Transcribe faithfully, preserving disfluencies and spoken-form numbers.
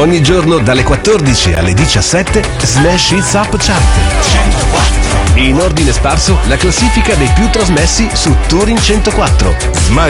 Ogni giorno dalle quattordici alle diciassette Smash Hits Up Chart. In ordine sparso la classifica dei più trasmessi su Touring centoquattro. Smash